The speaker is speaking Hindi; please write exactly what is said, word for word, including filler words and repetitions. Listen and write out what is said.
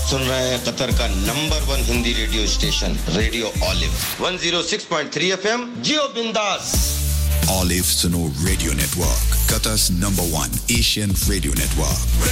आप सुन रहे हैं कतर का number one Hindi radio station radio olive one oh six point three F M जियो बिंदास Olive Suno Radio Network, Qatar's number one Asian radio network.